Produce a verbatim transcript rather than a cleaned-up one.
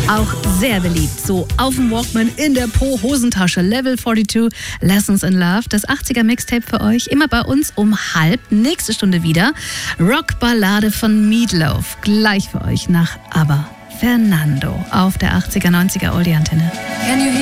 Auch sehr beliebt, so auf dem Walkman, in der Po-Hosentasche. Level zweiundvierzig, Lessons in Love. Das achtziger-Mixtape für euch, immer bei uns um halb. Nächste Stunde wieder. Rockballade von Meatloaf. Gleich für euch nach Aber Fernando auf der achtziger, neunziger Oldie-Antenne.